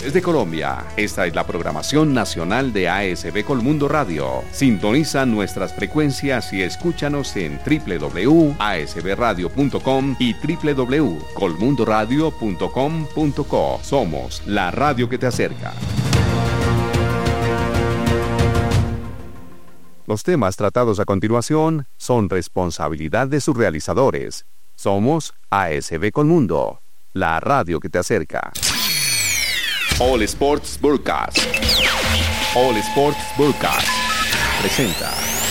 Desde Colombia, esta es la programación nacional de ASB Colmundo Radio. Sintoniza nuestras frecuencias y escúchanos en www.asbradio.com y www.colmundoradio.com.co. Somos la radio que te acerca. Los temas tratados a continuación son responsabilidad de sus realizadores. Somos ASB Colmundo, la radio que te acerca. All Sports Broadcast. All Sports Broadcast presenta.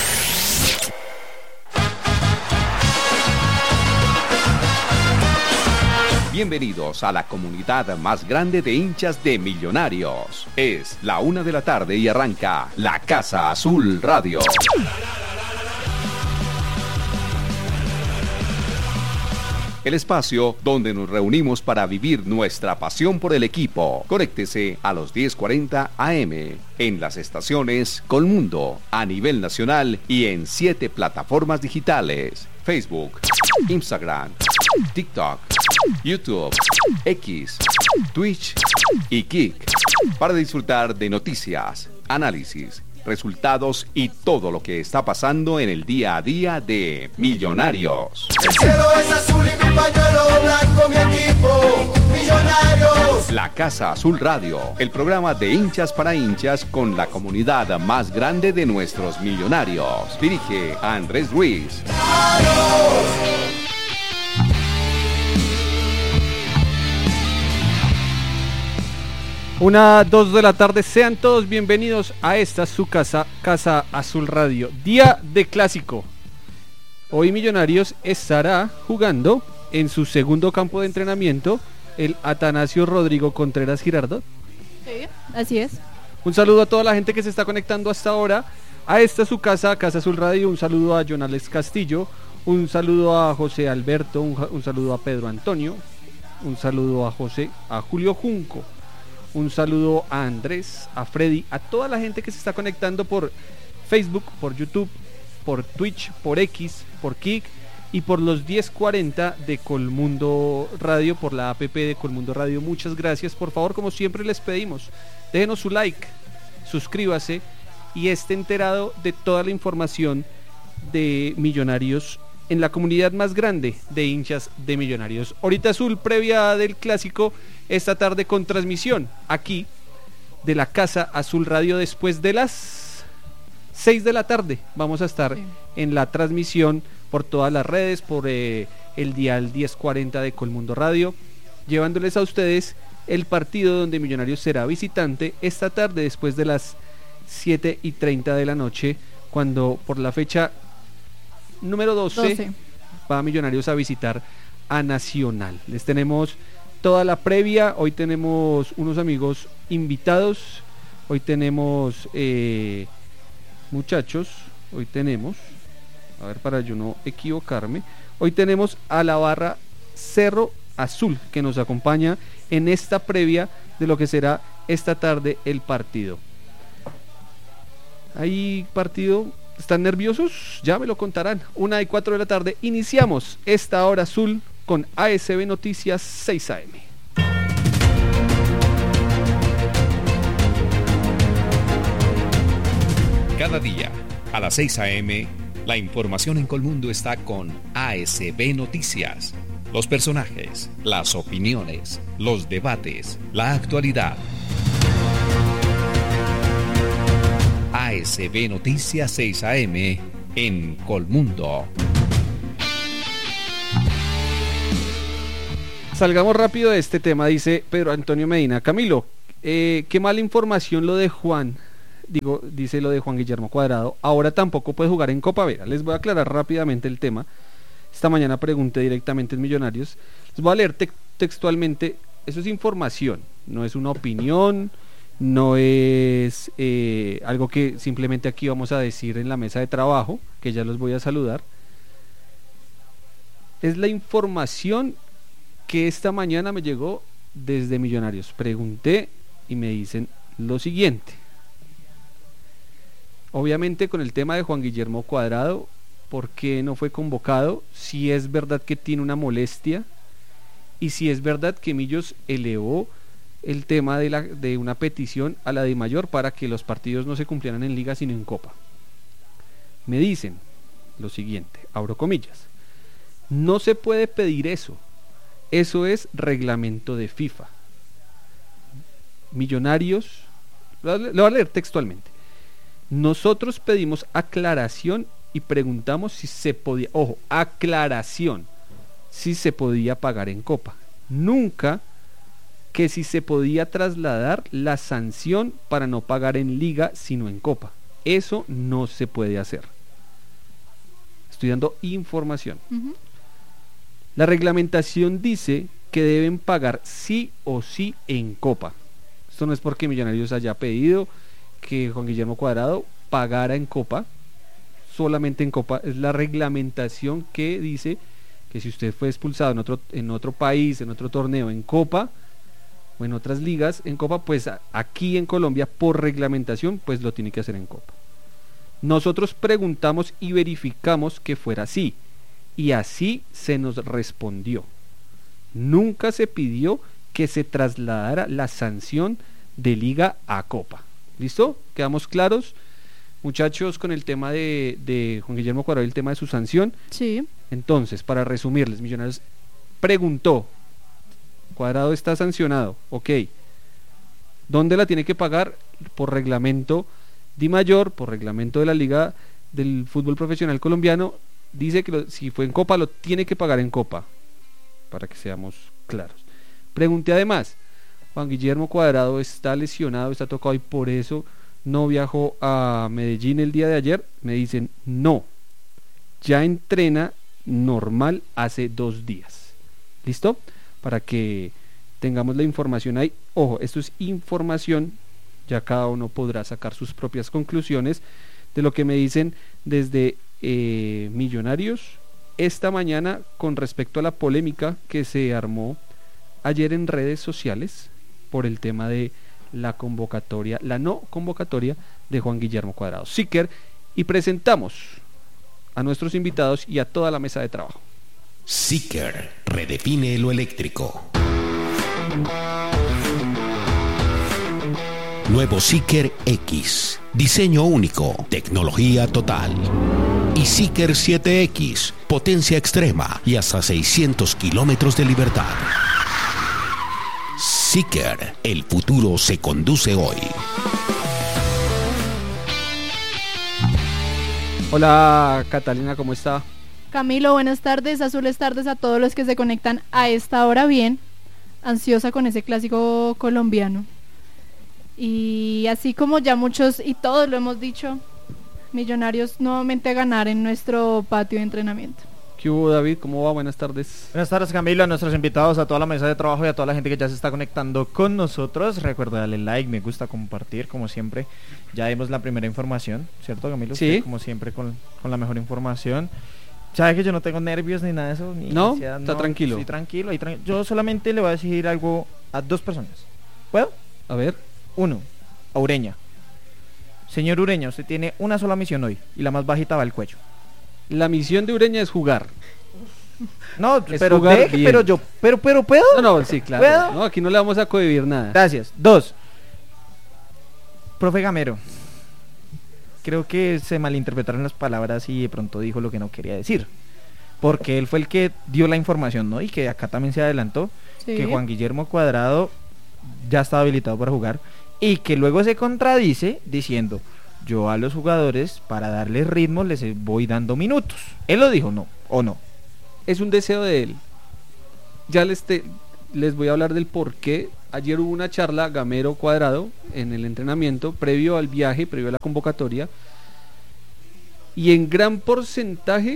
Bienvenidos a la comunidad más grande de hinchas de Millonarios. Es la 1 de la tarde y arranca La Casa Azul Radio. El espacio donde nos reunimos para vivir nuestra pasión por el equipo. Conéctese a los 10:40 AM en las estaciones Colmundo a nivel nacional y en 7 plataformas digitales: Facebook, Instagram, TikTok, YouTube, X, Twitch y Kick, para disfrutar de noticias, análisis, resultados y todo lo que está pasando en el día a día de Millonarios. El cielo es azul y mi pañuelo blanco, mi equipo, Millonarios. La Casa Azul Radio, el programa de hinchas para hinchas con la comunidad más grande de nuestros Millonarios. Dirige a Andrés Ruiz. Una, 2 de la tarde, sean todos bienvenidos a esta su casa, Casa Azul Radio. Día de clásico. Hoy Millonarios estará jugando en su segundo campo de entrenamiento, el Atanasio Rodrigo Contreras Girardot. Sí, así es. Un saludo a toda la gente que se está conectando hasta ahora a esta su casa, Casa Azul Radio. Un saludo a Jonales Castillo, un saludo a José Alberto, un saludo a Pedro Antonio, un saludo a Julio Junco. Un saludo a Andrés, a Freddy, a toda la gente que se está conectando por Facebook, por YouTube, por Twitch, por X, por Kick y por los 10:40 de Colmundo Radio, por la app de Colmundo Radio. Muchas gracias. Por favor, como siempre les pedimos, déjenos su like, suscríbase y esté enterado de toda la información de Millonarios en la comunidad más grande de hinchas de Millonarios. Ahorita Azul, previa del clásico, esta tarde con transmisión aquí de la Casa Azul Radio después de las 6 de la tarde. Vamos a estar en la transmisión por todas las redes, por el dial 1040 de Colmundo Radio, llevándoles a ustedes el partido donde Millonarios será visitante esta tarde después de las 7:30 de la noche, cuando por la fecha número 12 va Millonarios a visitar a Nacional. Les tenemos toda la previa. Hoy tenemos unos amigos invitados. Hoy tenemos muchachos. Hoy tenemos, a ver, para yo no equivocarme, hoy tenemos a la barra Cerro Azul que nos acompaña en esta previa de lo que será esta tarde el partido. Hay partido. ¿Están nerviosos? Ya me lo contarán. 1:04 de la tarde. Iniciamos esta hora azul con ASB Noticias 6 AM. Cada día, a las 6 AM, la información en Colmundo está con ASB Noticias. Los personajes, las opiniones, los debates, la actualidad. ASB Noticias 6 AM en Colmundo. Salgamos rápido de este tema, dice Pedro Antonio Medina. Camilo, qué mala información lo de dice lo de Juan Guillermo Cuadrado. Ahora tampoco puede jugar en Copa Vera. Les voy a aclarar rápidamente el tema. Esta mañana pregunté directamente en Millonarios. Les voy a leer textualmente. Eso es información, no es una opinión. No es algo que simplemente aquí vamos a decir en la mesa de trabajo, que ya los voy a saludar. Es la información que esta mañana me llegó desde Millonarios. Pregunté y me dicen lo siguiente. Obviamente con el tema de Juan Guillermo Cuadrado, ¿por qué no fue convocado? Si es verdad que tiene una molestia y si es verdad que Millos elevó el tema de una petición a la DIMAYOR para que los partidos no se cumplieran en liga sino en copa. Me dicen lo siguiente, abro comillas: no se puede pedir eso es reglamento de FIFA. Millonarios, lo voy a leer textualmente: nosotros pedimos aclaración y preguntamos si se podía, ojo, aclaración, si se podía pagar en copa, nunca que si se podía trasladar la sanción para no pagar en liga sino en copa. Eso no se puede hacer. Estoy dando información. La reglamentación dice que deben pagar sí o sí en copa. Esto no es porque Millonarios haya pedido que Juan Guillermo Cuadrado pagara en copa, solamente en copa. Es la reglamentación que dice que si usted fue expulsado en otro país, en otro torneo, en copa o en otras ligas en copa, pues aquí en Colombia por reglamentación pues lo tiene que hacer en copa. Nosotros preguntamos y verificamos que fuera así, y así se nos respondió. Nunca se pidió que se trasladara la sanción de liga a copa. ¿Listo? ¿Quedamos claros, muchachos, con el tema de Juan Guillermo Cuadrado y el tema de su sanción? Sí. Entonces, para resumirles, Millonarios preguntó: Cuadrado está sancionado, ok, ¿dónde la tiene que pagar? Por reglamento DIMAYOR, por reglamento de la Liga del Fútbol Profesional Colombiano, dice que si fue en copa lo tiene que pagar en copa, para que seamos claros. Pregunté además: Juan Guillermo Cuadrado está lesionado, está tocado y por eso no viajó a Medellín el día de ayer. Me dicen no, ya entrena normal hace 2 días. ¿Listo? Para que tengamos la información ahí. Ojo, esto es información, ya cada uno podrá sacar sus propias conclusiones de lo que me dicen desde Millonarios esta mañana con respecto a la polémica que se armó ayer en redes sociales por el tema de la convocatoria, la no convocatoria de Juan Guillermo Cuadrado. Siker, y presentamos a nuestros invitados y a toda la mesa de trabajo. Siker redefine lo eléctrico. Nuevo Siker X, diseño único, tecnología total. Y Siker 7X, potencia extrema y hasta 600 kilómetros de libertad. Siker, el futuro se conduce hoy. Hola Catalina, ¿cómo está? Camilo, buenas tardes, azules tardes a todos los que se conectan a esta hora bien, ansiosa con ese clásico colombiano. Y así como ya muchos y todos lo hemos dicho, Millonarios nuevamente a ganar en nuestro patio de entrenamiento. ¿Qué hubo, David? ¿Cómo va? Buenas tardes. Buenas tardes, Camilo, a nuestros invitados, a toda la mesa de trabajo y a toda la gente que ya se está conectando con nosotros. Recuerda darle like, me gusta, compartir, como siempre. Ya dimos la primera información, ¿cierto, Camilo? Sí. Usted, como siempre, con la mejor información. Sabe que yo no tengo nervios ni nada de eso. Ni ¿No? ansiedad, Está tranquilo. Sí, tranquilo. Yo solamente le voy a decir algo a 2 personas. ¿Puedo? A ver. 1, a Ureña. Señor Ureña, usted tiene una sola misión hoy y la más bajita va al cuello. La misión de Ureña es jugar. No, Es pero jugar deje, bien. pero ¿puedo? No, sí, claro. ¿Puedo? No, aquí no le vamos a cohibir nada. Gracias. 2, profe Gamero. Creo que se malinterpretaron las palabras y de pronto dijo lo que no quería decir. Porque él fue el que dio la información, ¿no? Y que acá también se adelantó Sí. que Juan Guillermo Cuadrado ya estaba habilitado para jugar y que luego se contradice diciendo: yo a los jugadores para darles ritmo les voy dando minutos. Él lo dijo, ¿no? ¿O no? Es un deseo de él. Ya les voy a hablar del por qué. Ayer hubo una charla Gamero Cuadrado en el entrenamiento previo al viaje, previo a la convocatoria, y en gran porcentaje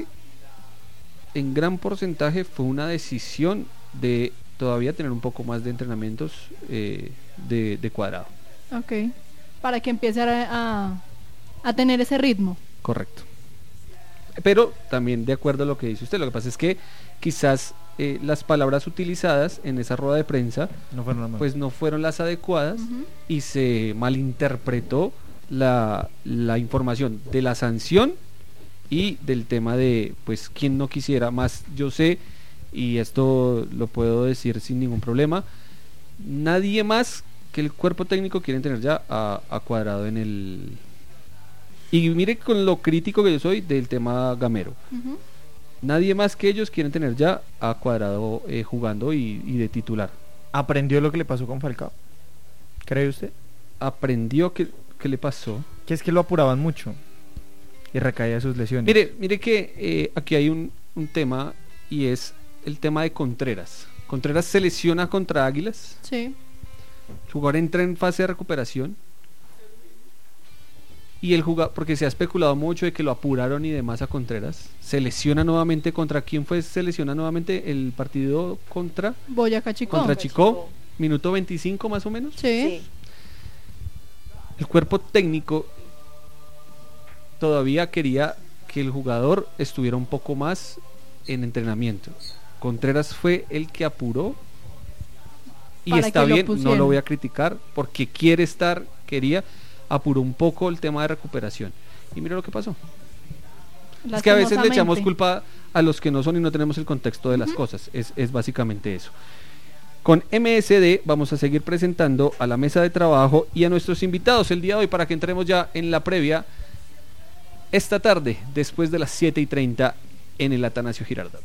fue una decisión de todavía tener un poco más de entrenamientos de Cuadrado. Ok, para que empiece a tener ese ritmo. Correcto. Pero también de acuerdo a lo que dice usted, lo que pasa es que quizás las palabras utilizadas en esa rueda de prensa No fueron las pues no fueron las adecuadas y se malinterpretó la información de la sanción y del tema de pues quien no quisiera más. Yo sé, y esto lo puedo decir sin ningún problema, nadie más que el cuerpo técnico quieren tener ya a Cuadrado en el... Y mire con lo crítico que yo soy del tema Gamero. Ujú. Nadie más que ellos quieren tener ya a Cuadrado jugando y de titular. ¿Aprendió lo que le pasó con Falcao? ¿Cree usted? Aprendió que le pasó. Que es que lo apuraban mucho y recaía sus lesiones. Mire que aquí hay un tema, y es el tema de Contreras. Contreras se lesiona contra Águilas. Sí. El jugador entra en fase de recuperación. Y el jugador, porque se ha especulado mucho de que lo apuraron y demás a Contreras, se lesiona nuevamente. ¿Contra quién fue? Se lesiona nuevamente el partido contra Boyacá Chicó. Contra Chicó, minuto 25 más o menos. Sí. El cuerpo técnico todavía quería que el jugador estuviera un poco más en entrenamiento. Contreras fue el que apuró, y Para está que lo bien, no pusieran. lo voy a criticar porque apuró un poco el tema de recuperación. Y mira lo que pasó. Es que a veces le echamos Lastimosamente. culpa a los que no son y no tenemos el contexto de las cosas. Es básicamente eso. Con MSD vamos a seguir presentando a la mesa de trabajo y a nuestros invitados el día de hoy para que entremos ya en la previa esta tarde, después de las 7:30 en el Atanasio Girardot.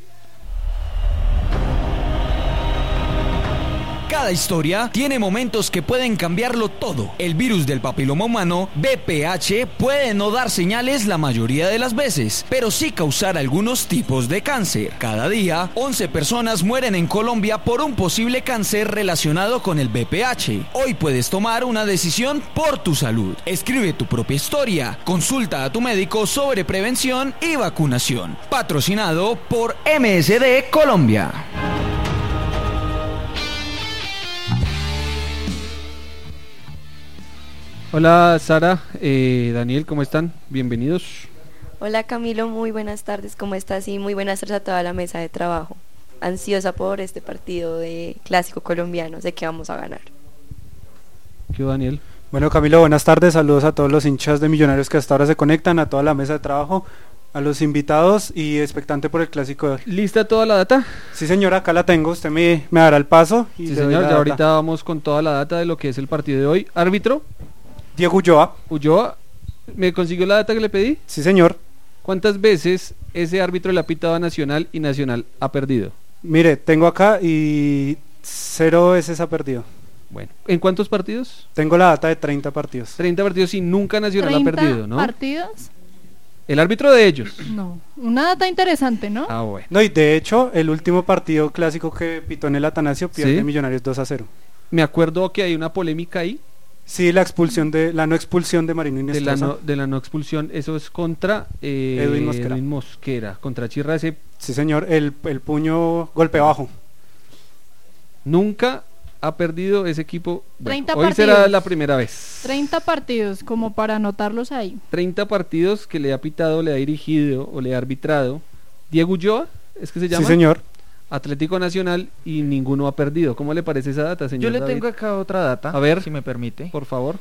Cada historia tiene momentos que pueden cambiarlo todo. El virus del papiloma humano, VPH, puede no dar señales la mayoría de las veces, pero sí causar algunos tipos de cáncer. Cada día, 11 personas mueren en Colombia por un posible cáncer relacionado con el VPH. Hoy puedes tomar una decisión por tu salud. Escribe tu propia historia. Consulta a tu médico sobre prevención y vacunación. Patrocinado por MSD Colombia. Hola Sara, Daniel, ¿cómo están? Bienvenidos. Hola Camilo, muy buenas tardes, ¿cómo estás? Y muy buenas tardes a toda la mesa de trabajo. Ansiosa por este partido de clásico colombiano, sé que vamos a ganar. ¿Qué Daniel? Bueno, Camilo, buenas tardes, saludos a todos los hinchas de Millonarios que hasta ahora se conectan, a toda la mesa de trabajo, a los invitados y expectante por el clásico de hoy. ¿Lista toda la data? Sí señora, acá la tengo, usted me dará el paso. Y Sí le doy señor, la ya data. ahorita vamos con toda la data de lo que es el partido de hoy. Árbitro, Diego Ulloa, Ulloa, ¿me consiguió la data que le pedí? sí señor. ¿Cuántas veces ese árbitro le ha pitado a Nacional y Nacional ha perdido? Mire, tengo acá y 0 veces ha perdido. Bueno, ¿en cuántos partidos? Tengo la data de 30 partidos. 30 partidos y nunca Nacional ha 30 perdido, ¿no? partidos. El árbitro de ellos. No. Una data interesante, ¿no? Ah, bueno. No, y de hecho, el último partido clásico que pitó en el Atanasio pierde ¿Sí? Millonarios 2-0. Me acuerdo que hay una polémica ahí Sí, la no expulsión de Marino Inestrosa. de la no expulsión. Eso es contra Edwin Mosquera. Mosquera. Contra Chirra, ese Sí señor, el puño golpe bajo. nunca ha perdido ese equipo. Bueno, 30 hoy será partidos. la primera vez. 30 partidos, como para anotarlos ahí. 30 partidos que le ha pitado, le ha dirigido o le ha arbitrado Diego Ulloa, ¿es que se llama? Sí señor. Atlético Nacional, y ninguno ha perdido. ¿Cómo le parece esa data, señor Yo le David? tengo acá otra data, A ver. si me permite. Por favor.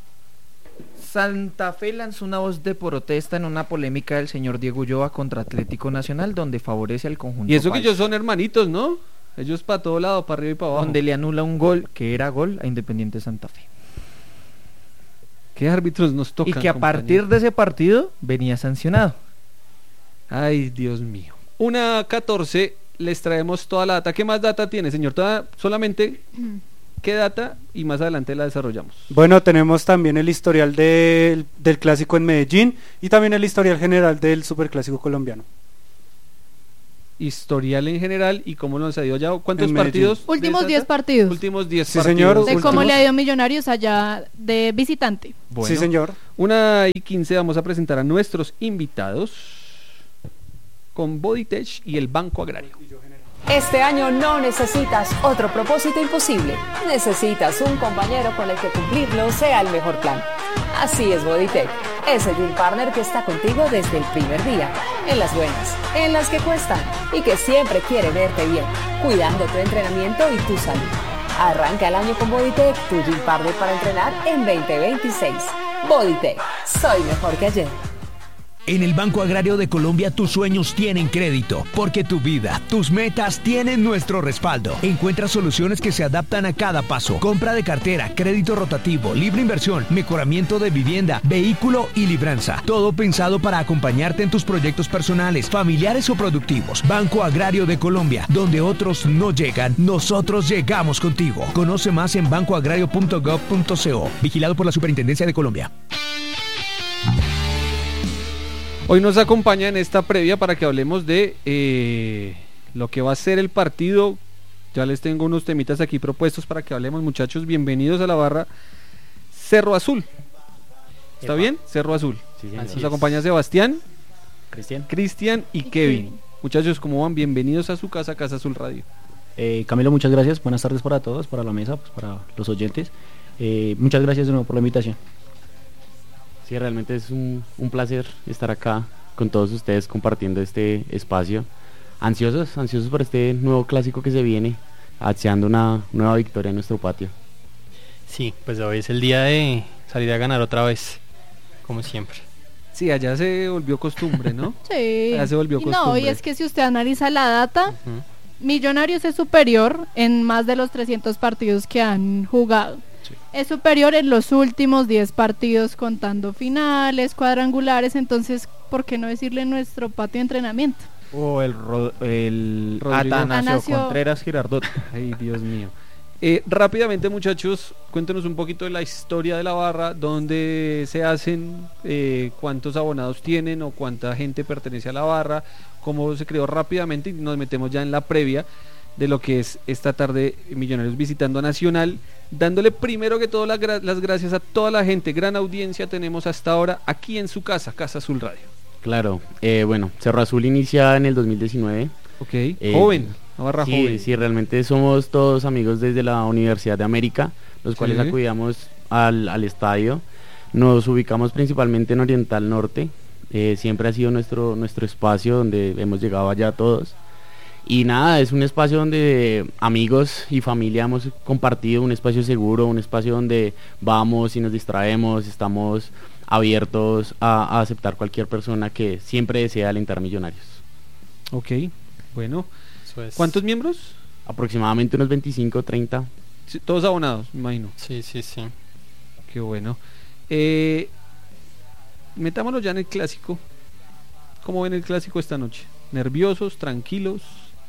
Santa Fe lanzó una voz de protesta en una polémica del señor Diego Ulloa contra Atlético Nacional, donde favorece al conjunto Y eso que paisa, ellos son hermanitos, ¿no? Ellos para todo lado, para arriba y para abajo. donde le anula un gol que era gol a Independiente Santa Fe. ¿Qué árbitros nos tocan? Y que a partir de ese partido venía sancionado. Ay, Dios mío. 1:14, les traemos toda la data. ¿Qué más data tiene, señor? Solamente, ¿qué data? Y más adelante la desarrollamos. Bueno, tenemos también el historial del clásico en Medellín y también el historial general del superclásico colombiano. Historial en general y cómo nos ha ido ya. ¿Cuántos En Medellín. partidos? de Últimos esa 10 data? partidos. Últimos 10 Sí, partidos. señor. De cómo últimos- le ha ido a Millonarios allá de visitante. Bueno, Sí señor. 1:15 vamos a presentar a nuestros invitados con Bodytech y el Banco Agrario. Este año no necesitas otro propósito imposible. Necesitas un compañero con el que cumplirlo sea el mejor plan. Así es Bodytech, ese gym partner que está contigo desde el primer día, en las buenas, en las que cuestan y que siempre quiere verte bien, cuidando tu entrenamiento y tu salud. Arranca el año con Bodytech, tu gym partner para entrenar en 2026. Bodytech, soy mejor que ayer. En el Banco Agrario de Colombia tus sueños tienen crédito, porque tu vida, tus metas tienen nuestro respaldo. Encuentra soluciones que se adaptan a cada paso. Compra de cartera, crédito rotativo, libre inversión, mejoramiento de vivienda, vehículo y libranza. Todo pensado para acompañarte en tus proyectos personales, familiares o productivos. Banco Agrario de Colombia, donde otros no llegan, nosotros llegamos contigo. Conoce más en bancoagrario.gov.co. Vigilado por la Superintendencia de Colombia. Hoy nos acompaña en esta previa para que hablemos de lo que va a ser el partido. Ya les tengo unos temitas aquí propuestos para que hablemos, muchachos. Bienvenidos a la barra Cerro Azul. ¿Está bien? Cerro Azul. Sí, señor. Nos acompaña Sebastián, Cristian y Kevin. Muchachos, ¿cómo van? Bienvenidos a su casa, Casa Azul Radio. Camilo, muchas gracias. Buenas tardes para todos, para la mesa, pues para los oyentes. Muchas gracias de nuevo por la invitación. Sí, realmente es un placer estar acá con todos ustedes compartiendo este espacio. Ansiosos por este nuevo clásico que se viene, ansiando una nueva victoria en nuestro patio. Sí, pues hoy es el día de salir a ganar otra vez, como siempre. Sí, allá se volvió costumbre, ¿no? Sí. Allá se volvió costumbre. No, y es que si usted analiza la data, Millonarios es superior en más de los 300 partidos que han jugado. Sí. Es superior en los últimos 10 partidos contando finales, cuadrangulares, entonces, ¿por qué no decirle nuestro patio de entrenamiento? O el Atanasio Contreras Girardot. Ay, Dios mío. Rápidamente, muchachos, cuéntenos un poquito de la historia de la barra, dónde se hacen, cuántos abonados tienen o cuánta gente pertenece a la barra, cómo se creó rápidamente, y nos metemos ya en la previa de lo que es esta tarde Millonarios visitando a Nacional, dándole primero que todo las gracias a toda la gente, gran audiencia tenemos hasta ahora aquí en su casa, Casa Azul Radio. Claro, bueno, Cerro Azul inicia en el 2019. Ok, joven, una barra sí, joven. Sí, realmente somos todos amigos desde la Universidad de América, los cuales acudíamos al estadio. Nos ubicamos principalmente en Oriental Norte, siempre ha sido nuestro espacio donde hemos llegado allá todos. Y nada, es un espacio donde amigos y familia hemos compartido, un espacio seguro, un espacio donde vamos y nos distraemos, estamos abiertos a aceptar cualquier persona que siempre desea alentar Millonarios. Ok, bueno. Eso es. ¿Cuántos miembros? Aproximadamente unos 25, 30. Sí, todos abonados, me imagino. Sí. Qué bueno. Metámonos ya en el clásico. ¿Cómo ven el clásico esta noche? ¿Nerviosos, tranquilos?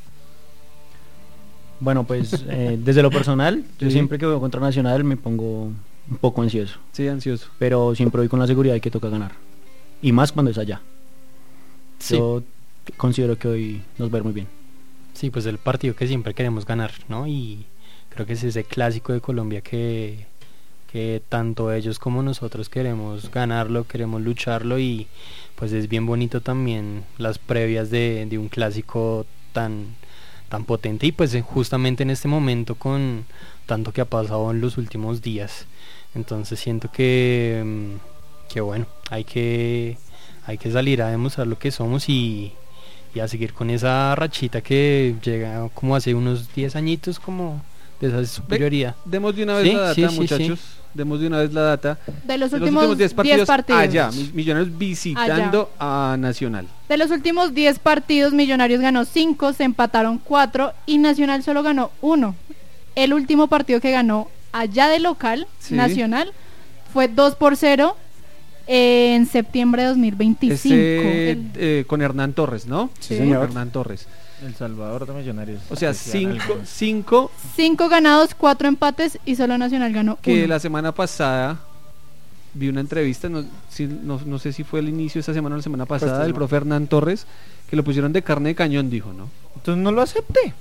Bueno, pues desde lo personal, yo siempre que voy contra Nacional me pongo un poco ansioso. Sí, ansioso. Pero siempre voy con la seguridad de que toca ganar. Y más cuando es allá. Sí. Yo considero que hoy nos va a ir muy bien. Sí, pues el partido que siempre queremos ganar, ¿no? Y creo que es ese clásico de Colombia que tanto ellos como nosotros queremos ganarlo, queremos lucharlo, y pues es bien bonito también las previas de un clásico tan potente, y pues justamente en este momento con tanto que ha pasado en los últimos días. Entonces siento que bueno, hay que salir a demostrar lo que somos y a seguir con esa rachita que llega como hace unos 10 añitos, como de esa superioridad. Demos de una vez la data, muchachos. Sí. Demos de una vez la data. De los últimos 10 partidos. Allá, Millonarios visitando a Nacional. De los últimos 10 partidos, Millonarios ganó 5, se empataron 4 y Nacional solo ganó 1. El último partido que ganó allá de local, Nacional, fue 2-0 en septiembre de 2025. Con Hernán Torres, ¿no? Sí, señor. Hernán Torres. El Salvador de Millonarios. O sea, 5 ganados, 4 empates y solo Nacional ganó 1. Que la semana pasada vi una entrevista, no sé si fue el inicio de esta semana o la semana pasada, del profe Hernán Torres, que lo pusieron de carne de cañón, dijo, ¿no? Entonces no lo acepté.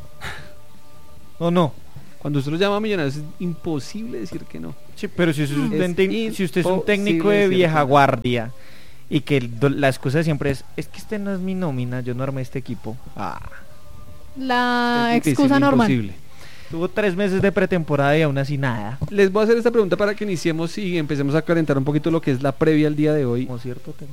¿O no? Cuando usted lo llama Millonarios es imposible decir que no. Sí, pero si usted es un técnico de vieja guardia y que la excusa siempre es que este no es mi nómina, yo no armé este equipo. La excusa normal. Imposible. Tuvo 3 meses de pretemporada y aún así nada. Les voy a hacer esta pregunta para que iniciemos y empecemos a calentar un poquito lo que es la previa al día de hoy. Como cierto tema.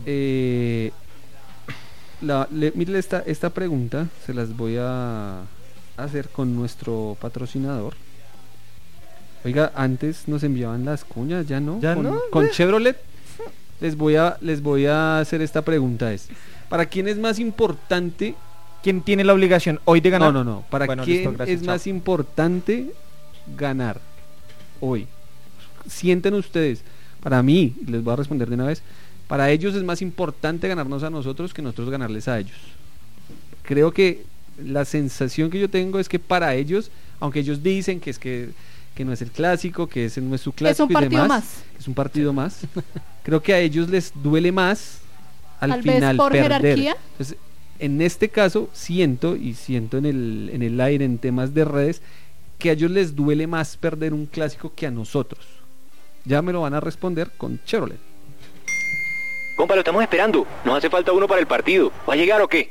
Mire esta pregunta, se las voy a hacer con nuestro patrocinador. Oiga, antes nos enviaban las cuñas, ya no. ¿Ya no? Con Chevrolet. les voy a hacer esta pregunta: ¿para quién es más importante? ¿Quién tiene la obligación hoy de ganar? No. ¿Para Bueno, quién listo, gracias, es chao. más importante ganar hoy? Sienten ustedes. Para mí, les voy a responder de una vez, para ellos es más importante ganarnos a nosotros que nosotros ganarles a ellos. Creo que la sensación que yo tengo es que para ellos, aunque ellos dicen que no es el clásico, que ese no es su clásico, Es un partido y demás, más. es un partido más, creo que a ellos les duele más al Tal vez final por perder. jerarquía. Entonces, en este caso siento en el aire, en temas de redes, que a ellos les duele más perder un clásico que a nosotros. Ya me lo van a responder con Chevrolet. Compa, lo estamos esperando. Nos hace falta uno para el partido. ¿Va a llegar o qué?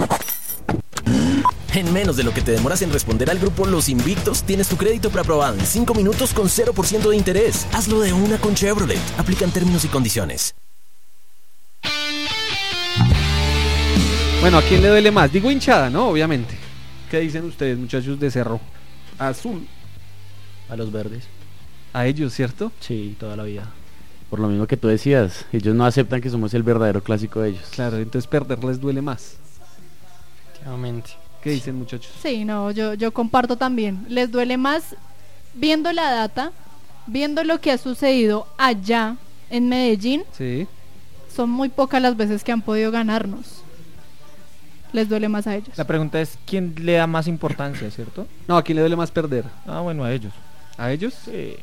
En menos de lo que te demoras en responder al grupo Los Invictos, tienes tu crédito preaprobado en 5 minutos con 0% de interés. Hazlo de una con Chevrolet. Aplican términos y condiciones. Bueno, ¿a quién le duele más? Digo hinchada, ¿no? Obviamente. ¿Qué dicen ustedes, muchachos de Cerro Azul? A los verdes. A ellos, ¿cierto? Sí, toda la vida. Por lo mismo que tú decías, ellos no aceptan que somos el verdadero clásico de ellos. Claro, entonces perder les duele más. Efectivamente. ¿Qué dicen, muchachos? Sí, no, yo comparto también. Les duele más viendo la data, viendo lo que ha sucedido allá en Medellín. Sí. Son muy pocas las veces que han podido ganarnos. Les duele más a ellos. La pregunta es, ¿quién le da más importancia, cierto? No, ¿a quién le duele más perder? Ah, bueno, a ellos. ¿A ellos? Sí.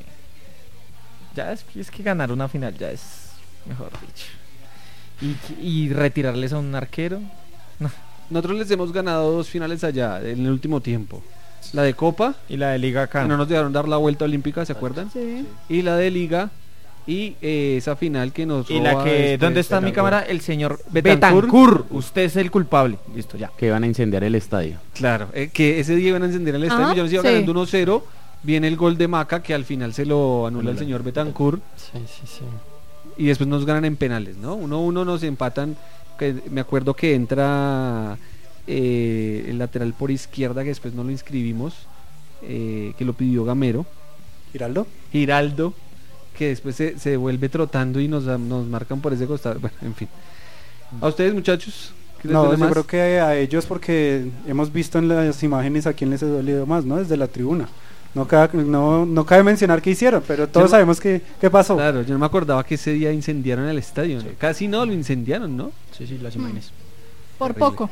Ya es que ganar una final ya es, mejor dicho. Y retirarles a un arquero. No. Nosotros les hemos ganado 2 finales allá en el último tiempo. La de Copa y la de Liga acá. No nos dejaron dar la vuelta olímpica, ¿se acuerdan? Sí. Y la de Liga y esa final que nos y la roba que ¿dónde está mi cámara? El señor Betancur. Betancur. Usted es el culpable. Listo, ya. Que van a incendiar el estadio. Claro, que ese día iban a encender el estadio. Yo nos iba ganando 1-0. Viene el gol de Maca que al final se lo anula el señor Betancur. Sí. Y después nos ganan en penales, ¿no? 1-1 nos empatan. Me acuerdo que entra el lateral por izquierda, que después no lo inscribimos, que lo pidió Gamero. Giraldo, que después se devuelve trotando y nos marcan por ese costado. Bueno, en fin. ¿A ustedes, muchachos? ¿Qué les No, duele yo más? creo que a ellos, porque hemos visto en las imágenes a quién les ha dolido más, ¿no? Desde la tribuna. No cabe mencionar qué hicieron, pero todos sabemos qué pasó. Claro, yo no me acordaba que ese día incendiaron el estadio, ¿no? Casi no, lo incendiaron, ¿no? Sí, las imágenes. Por Terrible. poco.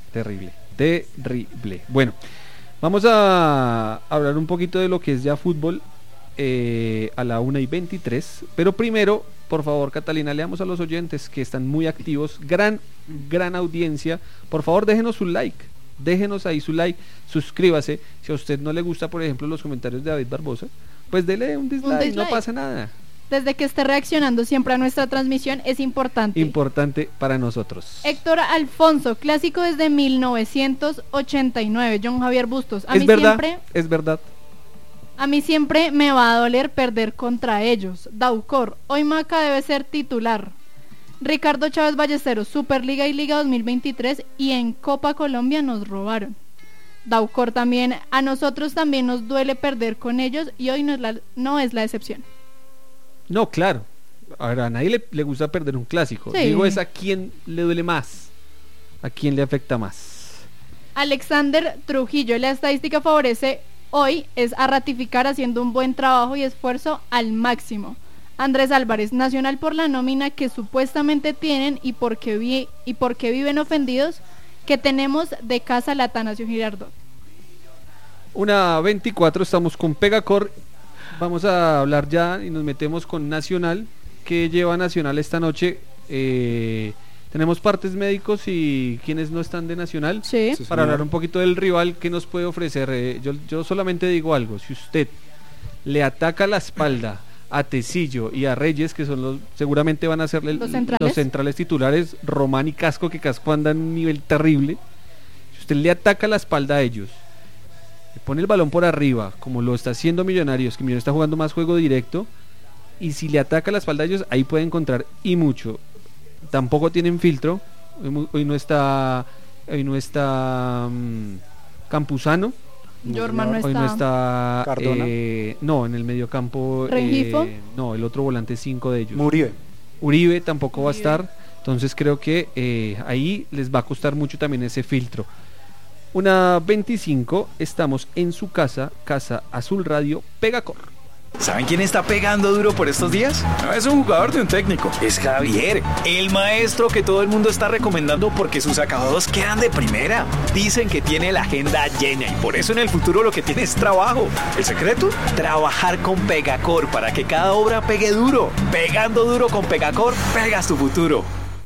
Terrible. Bueno, vamos a hablar un poquito de lo que es ya fútbol a la 1:23. Pero primero, por favor, Catalina, leamos a los oyentes que están muy activos. Gran audiencia. Por favor, déjenos un like. Déjenos ahí su like, suscríbase. Si a usted no le gusta, por ejemplo, los comentarios de David Barbosa, pues dele un dislike, no pasa nada. Desde que esté reaccionando siempre a nuestra transmisión es importante. Importante para nosotros. Héctor Alfonso, clásico desde 1989. John Javier Bustos. Es verdad. A mí siempre me va a doler perder contra ellos. Daucor, hoy Maca debe ser titular. Ricardo Chávez Ballesteros, Superliga y Liga 2023 y en Copa Colombia nos robaron. Daucor también, a nosotros también nos duele perder con ellos y hoy no es la excepción. No, claro. A ver, a nadie le gusta perder un clásico. Sí. Digo, es a quién le duele más, a quién le afecta más. Alexander Trujillo, la estadística favorece hoy es a ratificar haciendo un buen trabajo y esfuerzo al máximo. Andrés Álvarez, Nacional por la nómina que supuestamente tienen y porque viven ofendidos, que tenemos de casa la Atanasio Girardot. 1:24, estamos con Pegacor. Vamos a hablar ya y nos metemos con Nacional. ¿Qué lleva Nacional esta noche? Tenemos partes médicos y quienes no están de Nacional. Sí. Para hablar un poquito del rival que nos puede ofrecer. Yo solamente digo algo: si usted le ataca la espalda a Tecillo y a Reyes, que son seguramente van a ser los centrales titulares, Román y Casco, que Casco anda en un nivel terrible. Si usted le ataca la espalda a ellos, le pone el balón por arriba, como lo está haciendo Millonarios, que Millonarios está jugando más juego directo, y si le ataca la espalda a ellos, ahí puede encontrar y mucho. Tampoco tienen filtro. Hoy no está Campuzano. Jorman no Hoy está. no está Cardona. no, en el mediocampo Rengifo. no, el otro volante 5 de ellos. Muribe. Uribe tampoco va a estar. Entonces creo que ahí les va a costar mucho también ese filtro. 1:25, estamos en su casa, Casa Azul Radio, Pegacor. ¿Saben quién está pegando duro por estos días? No es un jugador de un técnico, es Javier, el maestro que todo el mundo está recomendando porque sus acabados quedan de primera. Dicen que tiene la agenda llena y por eso en el futuro lo que tiene es trabajo. ¿El secreto? Trabajar con Pegacor para que cada obra pegue duro. Pegando duro con Pegacor, pegas tu futuro.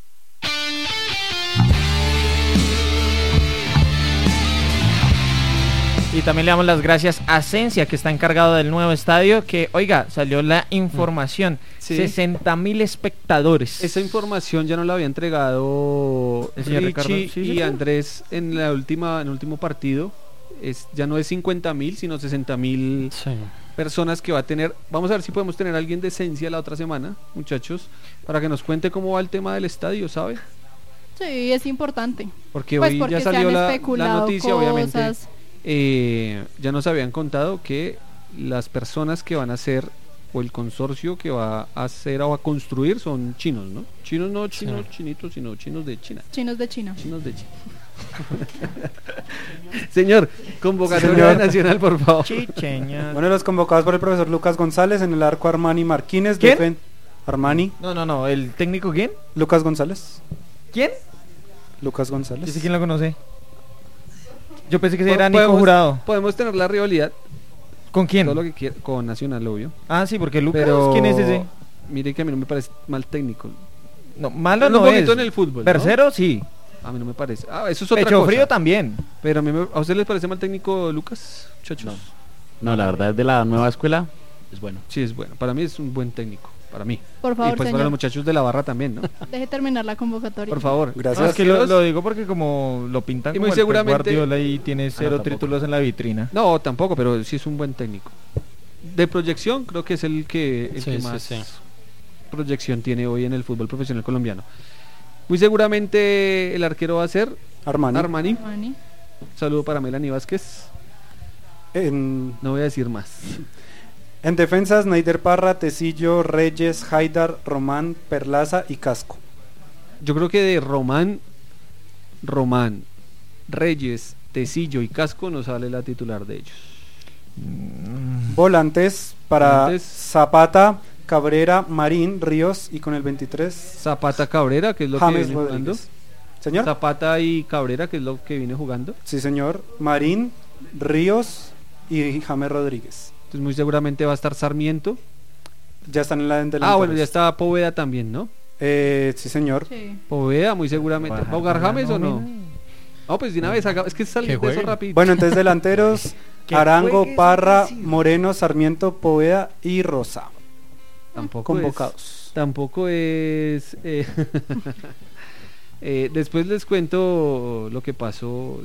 Y también le damos las gracias a Cencia, que está encargado del nuevo estadio, que, oiga, salió la información, Sí. 60.000 espectadores. Esa información ya no la había entregado El señor Ricardo, Richie sí, y señor. Andrés en el último partido. Ya no es 50.000, sino 60.000 personas que va a tener. Vamos a ver si podemos tener a alguien de Esencia la otra semana, muchachos, para que nos cuente cómo va el tema del estadio, ¿sabe? Sí, es importante. Porque Pues hoy porque ya se salió han la especulado noticia, obviamente. cosas. Ya nos habían contado que las personas que van a hacer, o el consorcio que va a hacer o a construir, son chinos, ¿no? Chinos no chinos, chinitos, sino chinos de China. Chinos de China. Chinos de China. Señor, convocatoria Señor. nacional, por favor. Bueno, los convocados por el profesor Lucas González en el arco Armani Marquínez. ¿Quién? Armani. No, ¿el técnico quién? Lucas González. ¿Quién? Lucas González. ¿Ese quién lo conoce? Yo pensé que era Nico Podemos- Jurado. Podemos tener la rivalidad. ¿Con quién? Todo lo que quiera, con Nacional, obvio. Ah, sí, porque Lucas, Pero ¿quién es ese? Mire que a mí no me parece mal técnico. No, malo Un no poquito es. en el fútbol, ¿no? Tercero, sí. A mí no me parece. Ah, eso es otra Pecho cosa. frío también. Pero ¿a usted les parece mal técnico Lucas, muchachos? No, la verdad es de la nueva escuela, es bueno. Sí, es bueno. Para mí es un buen técnico. Para mí. Por favor, y pues señor. para los muchachos de la barra también, ¿no? Deje terminar la convocatoria. Por favor. No, es que lo digo porque como lo pintan Y como muy el Pep seguramente- Guardiola y tiene cero tampoco. títulos en la vitrina. No, tampoco, pero sí es un buen técnico. De proyección, creo que es el que Sí, sí, más sí. proyección tiene hoy en el fútbol profesional colombiano. Muy seguramente el arquero va a ser Armani. Armani. Saludo para Melanie Vázquez. En, No voy a decir más. en defensas, Neider Parra, Tecillo, Reyes, Haidar, Román, Perlaza y Casco. Yo creo que de Román, Reyes, Tecillo y Casco nos sale la titular de ellos. Volantes para Volantes. Zapata, Cabrera, Marín, Ríos y con el 23 Zapata Cabrera, que es lo James que viene jugando. Rodríguez. Señor. Zapata y Cabrera, que es lo que viene jugando. Sí, señor. Marín, Ríos y James Rodríguez. Entonces muy seguramente va a estar Sarmiento. Ya están en la delantera. Ah, bueno, ya está Poveda también, ¿no? Sí, señor. Sí. Poveda, muy seguramente. ¿Va a jugar James o no? No, pues de una vez, es que sale de eso rápido. Bueno, entonces delanteros, Que Arango, juegue, Parra, es Moreno, Sarmiento, Poveda y Rosa. Tampoco convocados. Tampoco es... después les cuento lo que pasó